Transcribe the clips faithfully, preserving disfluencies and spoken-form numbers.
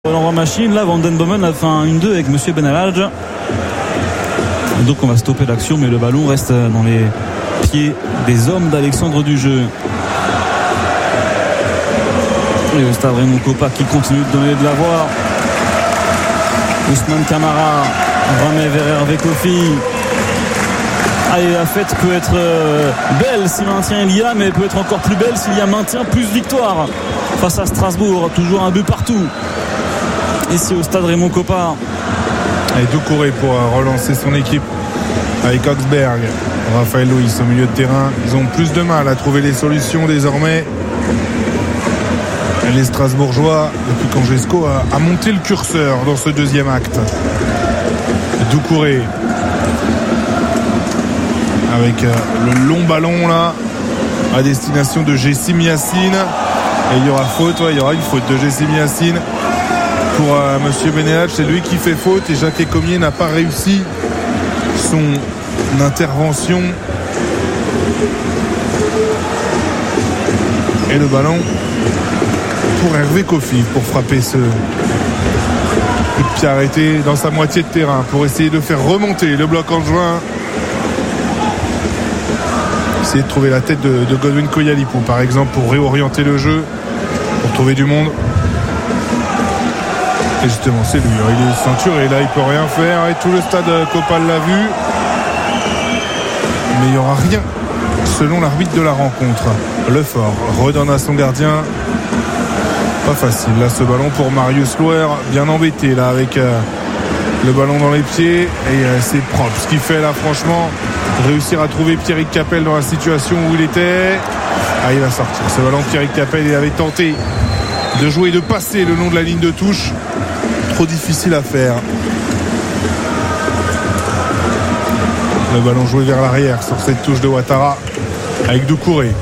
l'envoi machine. Là, Van Den Bomen a fait un un deux avec Monsieur Benalaj. Donc on va stopper l'action, mais le ballon reste dans les pieds des hommes d'Alexandre Dujeu. Et le stade Raymond Kopa qui continue de donner de la voix. Ousmane Camara remet vers Hervé Kofi. Allez, la fête peut être belle si maintien il y a, mais elle peut être encore plus belle s'il y a maintien plus victoire face à Strasbourg. Toujours un but partout ici au stade Raymond Kopa. Et Doucouré pour relancer son équipe avec Augsberg, Raphaël Louis au milieu de terrain. Ils ont plus de mal à trouver les solutions désormais. Les Strasbourgeois, depuis quand Jesco a, a monté le curseur dans ce deuxième acte. Doucouré avec euh, le long ballon là à destination de Jessim Yassine. Et il y aura faute, ouais, il y aura une faute de Jessim Yassine pour euh, Monsieur Benelach. C'est lui qui fait faute et Jacques Ecomier n'a pas réussi son intervention. Et le ballon pour Hervé Kofi pour frapper ce coup de pied arrêté dans sa moitié de terrain pour essayer de faire remonter le bloc en juin. Essayer de trouver la tête de, de Godwin Koyalipou par exemple pour réorienter le jeu, pour trouver du monde. Et justement c'est lui, il est ceinturé là, il peut rien faire et tout le stade Copal l'a vu. Mais il n'y aura rien selon l'arbitre de la rencontre. Lefort redonne à son gardien. Pas facile là ce ballon pour Marius Loer, bien embêté là avec euh, le ballon dans les pieds et euh, c'est propre ce qu'il fait là franchement, réussir à trouver Pierrick Capel dans la situation où il était. Ah, il va sortir ce ballon. Pierrick Capel, il avait tenté de jouer et de passer le long de la ligne de touche, trop difficile à faire. Le ballon joué vers l'arrière sur cette touche de Ouattara avec Doucouré.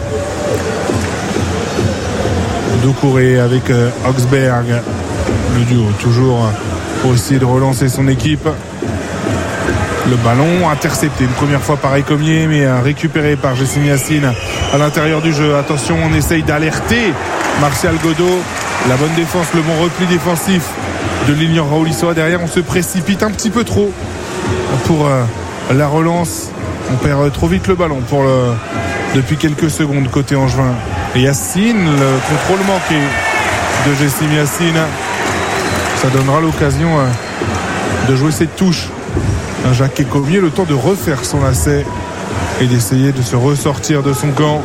Doucouré avec euh, Augsberg, le duo toujours pour essayer de relancer son équipe. Le ballon intercepté une première fois par Ecomier mais euh, récupéré par Jessim Yassine à l'intérieur du jeu. Attention, on essaye d'alerter Martial Godot. La bonne défense, le bon repli défensif de Lilian Raoulissoa. Derrière on se précipite un petit peu trop pour euh, la relance. On perd euh, trop vite le ballon pour le, depuis quelques secondes côté Angevin. Et Yassine, le contrôle manqué de Jessim Yassine, ça donnera l'occasion de jouer cette touche. Un Jacques Ecomier, le temps de refaire son lacet et d'essayer de se ressortir de son camp.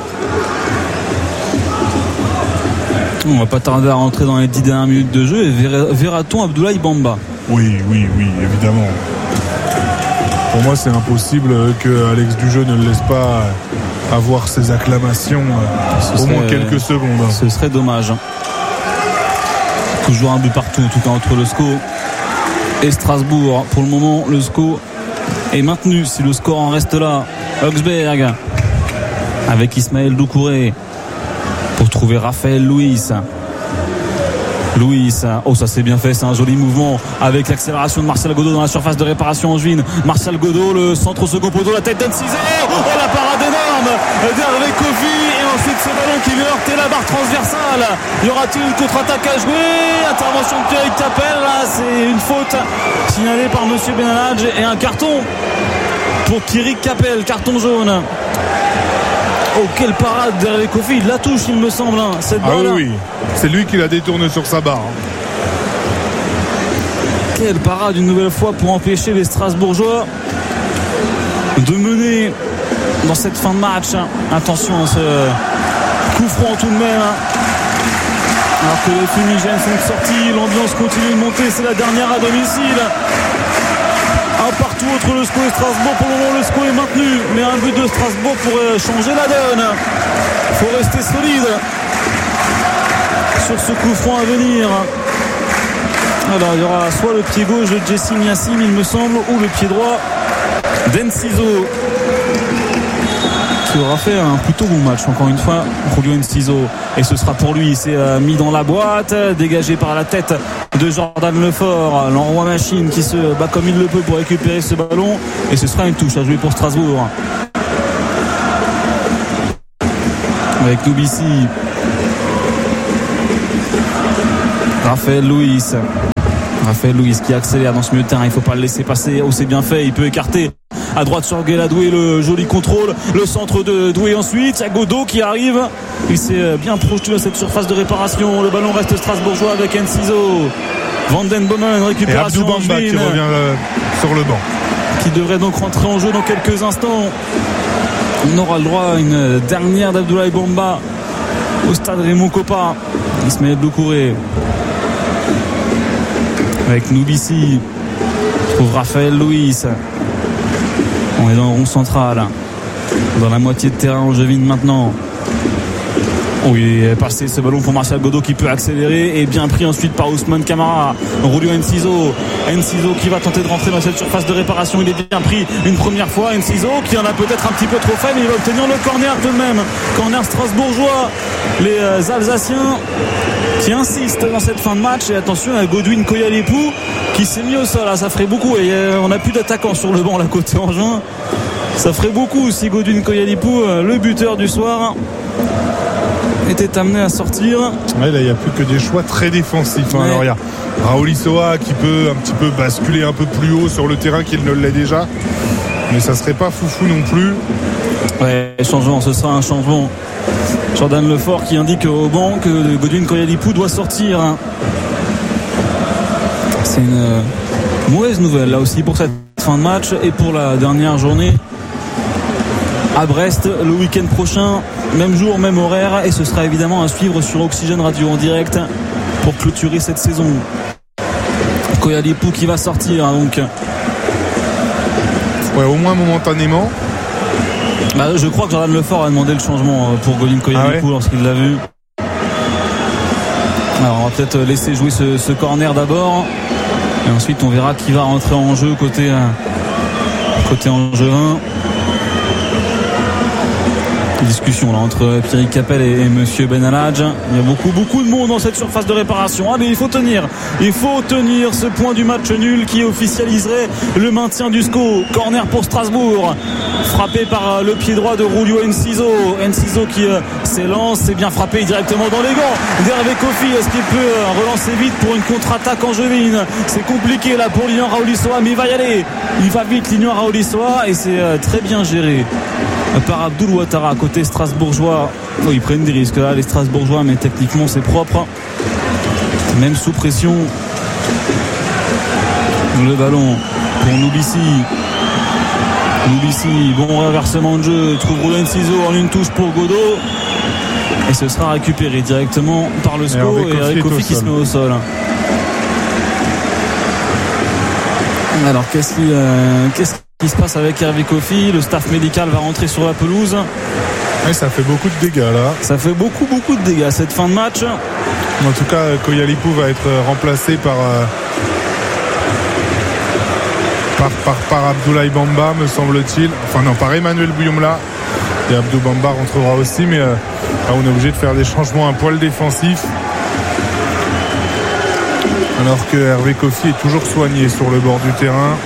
On va pas tarder à rentrer dans les dix dernières minutes de jeu. Et verra-t-on Abdoulaye Bamba? Oui, oui, oui, évidemment. Pour moi, c'est impossible que Alex Dujeu ne le laisse pas avoir ses acclamations ce au serait, moins quelques secondes. Ce serait dommage. Toujours un but partout en tout cas entre le S C O et Strasbourg. Pour le moment le S C O est maintenu si le score en reste là. Augsberg avec Ismaël Doucouré pour trouver Raphaël Louis. Louis, oh ça c'est bien fait, c'est un joli mouvement avec l'accélération de Martial Godot dans la surface de réparation angevine. Martial Godot, le centre au second poteau, la tête d'Enciso, oh la parade énorme d'Hervé Kofi et ensuite ce ballon qui vient heurter la barre transversale. Y aura-t-il une contre-attaque à jouer? Intervention de Pierrick Capel, là c'est une faute signalée par Monsieur Benalaj et un carton pour Pierrick Capel, carton jaune. Oh quelle parade d'Hervé Kofi, il la touche il me semble hein, cette balle. Ah oui, oui, c'est lui qui la détourne sur sa barre. Quelle parade une nouvelle fois pour empêcher les Strasbourgeois de mener dans cette fin de match. Attention à ce coup franc tout de même. Alors que les fumigènes sont sortis, l'ambiance continue de monter, c'est la dernière à domicile. Un partout entre le S C O et Strasbourg. Pour le moment le S C O est maintenu, mais un but de Strasbourg pourrait changer la donne. Il faut rester solide sur ce coup franc à venir. Alors il y aura soit le pied gauche de Jessim Yassine il me semble, ou le pied droit d'Enciso, qui aura fait un plutôt bon match encore une fois, Julio Enciso, et ce sera pour lui. C'est euh, mis dans la boîte, dégagé par la tête de Jordan Lefort, l'enroi machine qui se bat comme il le peut pour récupérer ce ballon, et ce sera une touche à jouer pour Strasbourg avec Noubissi Raphaël Louis. Raphaël Louis qui accélère dans ce milieu de terrain. Il ne faut pas le laisser passer. Oh, c'est bien fait. Il peut écarter à droite sur Guéla Doué. Le joli contrôle. Le centre de Doué ensuite. Il y a Godot qui arrive. Il s'est bien projeté dans cette surface de réparation. Le ballon reste strasbourgeois avec Enciso. Vanden Bomen, récupération. Et Abdou Bamba qui revient euh, sur le banc. Qui devrait donc rentrer en jeu dans quelques instants. On aura le droit à une dernière d'Abdoulaye Bamba au stade Raymond Kopa. Ismaël Doucouré avec Noubissi. Je trouve Raphaël Louis. On est dans le rond central, dans la moitié de terrain angevine maintenant. Oui, il est passé ce ballon pour Martial Godot qui peut accélérer et bien pris ensuite par Ousmane Camara. Rulio Enciso. Enciso qui va tenter de rentrer dans cette surface de réparation. Il est bien pris une première fois. Enciso qui en a peut-être un petit peu trop fait, mais il va obtenir le corner tout de même. Corner strasbourgeois. Les Alsaciens qui insistent dans cette fin de match. Et attention à Godwin Koyalipou qui s'est mis au sol. Ça ferait beaucoup. Et on n'a plus d'attaquants sur le banc là côté Angevin. Ça ferait beaucoup si Godwin Koyalipou, le buteur du soir, était amené à sortir. Ouais, là il n'y a plus que des choix très défensifs. Hein. Ouais. Alors il y a Raoul Issoa qui peut un petit peu basculer un peu plus haut sur le terrain qu'il ne l'est déjà. Mais ça serait pas foufou non plus. Ouais, changement, ce sera un changement. Jordan Lefort qui indique au banc que Godwin Koyalipou doit sortir. C'est une mauvaise nouvelle là aussi pour cette fin de match et pour la dernière journée à Brest le week-end prochain, même jour, même horaire, et ce sera évidemment à suivre sur Oxygène Radio en direct pour clôturer cette saison. Koyalipou qui va sortir donc. Ouais, au moins momentanément. Bah, je crois que Jordan Lefort a demandé le changement pour Godwin Koyalipou ah ouais. lorsqu'il l'a vu. Alors on va peut-être laisser jouer ce, ce corner d'abord et ensuite on verra qui va rentrer en jeu côté, côté angevin. Discussion là entre Pierrick Capel et, et Monsieur Benalhadj. Il y a beaucoup beaucoup de monde dans cette surface de réparation. Ah mais il faut tenir, il faut tenir ce point du match nul qui officialiserait le maintien du S C O. Corner pour Strasbourg, frappé par le pied droit de Rulio Enciso. Enciso qui euh, s'élance, c'est bien frappé directement dans les gants d'Hervé Kofi. Est-ce qu'il peut euh, relancer vite pour une contre-attaque angevine? C'est compliqué là pour Lilian Raouli-Soa, mais il va y aller. Il va vite Lilian Raouli-Soa et c'est euh, très bien géré par Abdoul Ouattara côté strasbourgeois. Oh, ils prennent des risques là les Strasbourgeois, mais techniquement c'est propre, même sous pression. Le ballon pour Noubissi. Noubissi, bon renversement de jeu, trouve Rulio Enciso en une touche pour Godot et ce sera récupéré directement par le S C O et Hervé Kofi qui se met au sol. Alors qu'est-ce qui, euh, qu'est-ce qui se passe avec Hervé Kofi? Le staff médical va rentrer sur la pelouse. Ouais, ça fait beaucoup de dégâts là. Ça fait beaucoup beaucoup de dégâts cette fin de match. En tout cas, Koyalipou va être remplacé par euh, par, par, par Abdoulaye Bamba, me semble-t-il. Enfin non, par Emmanuel Bouyoumla. Et Abdou Bamba rentrera aussi, mais euh, là, on est obligé de faire des changements un poil défensifs. Alors que Hervé Kofi est toujours soigné sur le bord du terrain.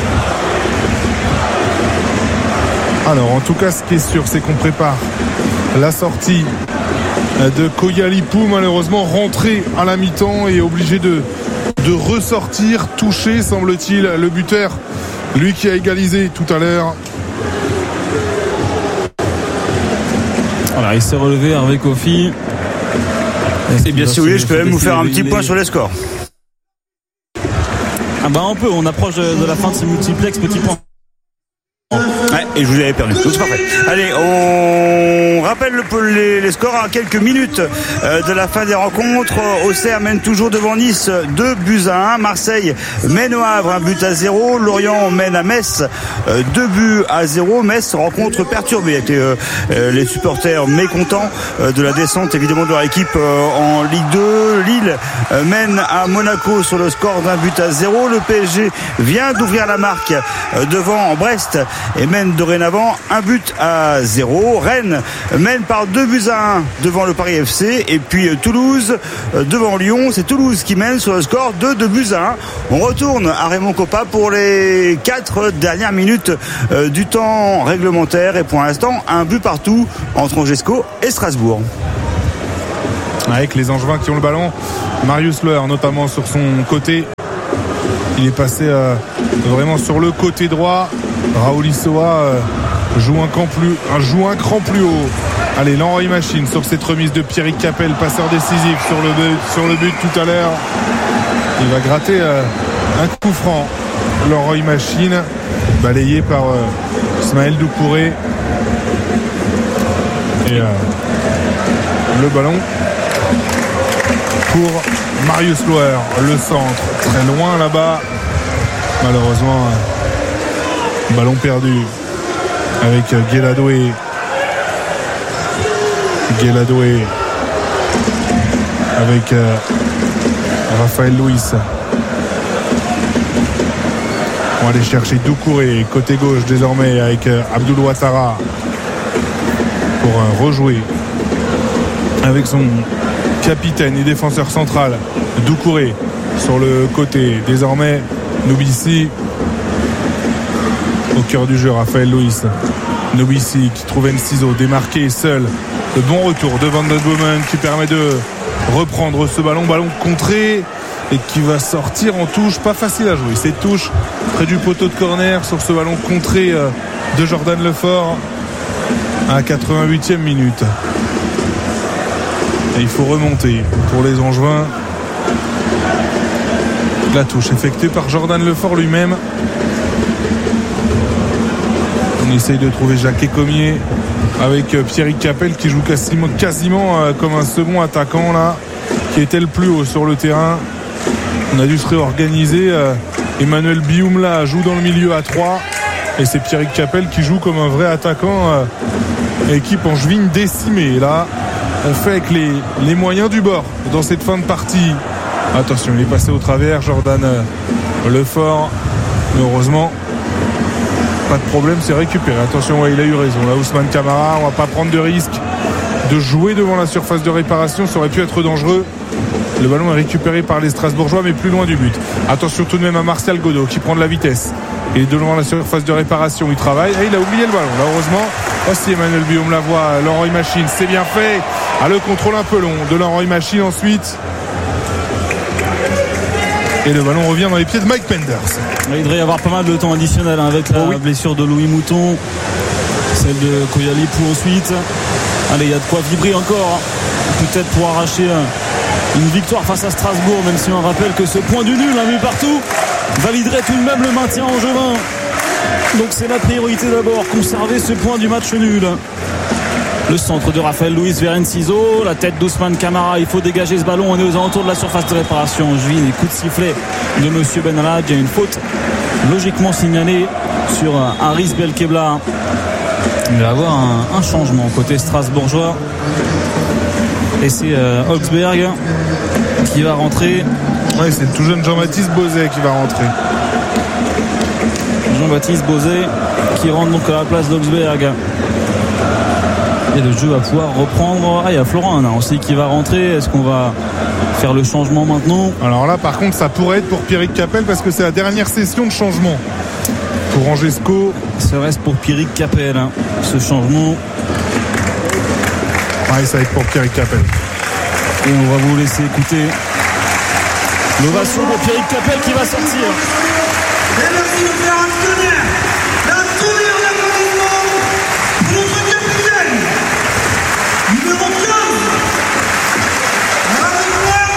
Alors en tout cas ce qui est sûr c'est qu'on prépare la sortie de Koyalipou, malheureusement rentré à la mi-temps et obligé de, de ressortir, touché semble-t-il le buteur, lui qui a égalisé tout à l'heure. Voilà, il s'est relevé Hervé Kofi. Et bien si vous voulez je peux même vous faire un petit point sur les scores. Ah bah on peut, on approche de, de la fin de ce multiplex, petit point. Ouais, et je vous avais perdu. Donc c'est parfait. Allez, on rappelle le, les, les scores à quelques minutes euh, de la fin des rencontres. Auxerre mène toujours devant Nice deux buts à un. Marseille mène au Havre un but à zéro. Lorient mène à Metz euh, deux buts à zéro. Metz rencontre perturbée avec euh, euh, les supporters mécontents euh, de la descente évidemment de leur équipe euh, en Ligue deux. Lille euh, mène à Monaco sur le score d'un but à zéro. Le P S G vient d'ouvrir la marque euh, devant Brest et mène dorénavant un but à zéro. Rennes mène par deux buts à un devant le Paris F C et puis Toulouse devant Lyon. C'est Toulouse qui mène sur le score de deux buts à un. On retourne à Raymond Kopa pour les quatre dernières minutes du temps réglementaire et pour l'instant un but partout entre Angesco et Strasbourg. avec les Angevins qui ont le ballon. Marius Loer notamment sur son côté. Il est passé euh, vraiment sur le côté droit. Raoul Issoa euh, joue, un cran plus, euh, joue un cran plus haut. Allez, l'Enroy Machine sur cette remise de Pierrick Capel, passeur décisif sur le but, sur le but tout à l'heure. Il va gratter euh, un coup franc. L'Enroy Machine, balayé par euh, Ismaël Doucouré. Et euh, le ballon pour Marius Loer, le centre, très loin là-bas. Malheureusement, euh, ballon perdu avec euh, Guéladoué. Guéladoué avec euh, Raphaël Louis. On va aller chercher Doucouré, côté gauche désormais avec euh, Abdoul Ouattara pour euh, rejouer avec son capitaine et défenseur central Doucouré sur le côté. Désormais Noubissi au cœur du jeu. Raphaël Louis. Noubissi qui trouve Enciso démarqué seul. Le bon retour de Van Den Boomen qui permet de reprendre ce ballon. Ballon contré et qui va sortir en touche. Pas facile à jouer. Cette touche près du poteau de corner sur ce ballon contré de Jordan Lefort à quatre-vingt-huitième minute. Et il faut remonter pour les Angevins. La touche effectuée par Jordan Lefort lui-même. On essaye de trouver Jacques Ecomier avec Pierrick Capel qui joue quasiment, quasiment comme un second attaquant là, qui était le plus haut sur le terrain. On a dû se réorganiser. Emmanuel Bioumla joue dans le milieu à trois et c'est Pierrick Capel qui joue comme un vrai attaquant. Équipe angevine décimée. Là, on fait avec les, les moyens du bord dans cette fin de partie. Attention, il est passé au travers, Jordan Lefort. Mais heureusement, pas de problème, c'est récupéré. Attention, ouais, il a eu raison. Là, Ousmane Camara, on va pas prendre de risque de jouer devant la surface de réparation. Ça aurait pu être dangereux. Le ballon est récupéré par les Strasbourgeois, mais plus loin du but. Attention tout de même à Martial Godot qui prend de la vitesse. Il est devant la surface de réparation. Il travaille. Et il a oublié le ballon. Là, heureusement, aussi Emmanuel Biom la voit. L'Enroy Machine, c'est bien fait. Ah, le contrôle un peu long de l'Enroy Machine ensuite. Et le ballon revient dans les pieds de Mike Penders. Il devrait y avoir pas mal de temps additionnel hein, avec la oh oui. blessure de Louis Mouton, celle de Koyalipou ensuite. Allez, il y a de quoi vibrer encore, peut-être pour arracher une victoire face à Strasbourg, même si on rappelle que ce point du nul, un but partout, validerait tout de même le maintien angevin. Donc c'est la priorité d'abord, conserver ce point du match nul. Le centre de Raphaël Louis vers Enciso, la tête d'Ousmane Camara, il faut dégager ce ballon, on est aux alentours de la surface de réparation. Angevine, coup de sifflet de Monsieur Benalad, il y a une faute logiquement signalée sur Haris Belkebla. Il va y avoir un, un changement côté strasbourgeois et c'est euh, Augsberg qui va rentrer. Oui, c'est le tout jeune Jean-Baptiste Bozet qui va rentrer. Jean-Baptiste Bozet qui rentre donc à la place d'Augsberg. Et le jeu va pouvoir reprendre. Ah, il y a Florent hein, aussi qui va rentrer. Est-ce qu'on va faire le changement maintenant? Alors là, par contre, ça pourrait être pour Pierrick Capel parce que c'est la dernière session de changement. Pour Angesco. Ça reste pour Pierrick Capel, hein, ce changement. Ouais, ça va être pour Pierrick Capel. Et on va vous laisser écouter l'ovation pour Pierrick Capel qui va sortir. Et le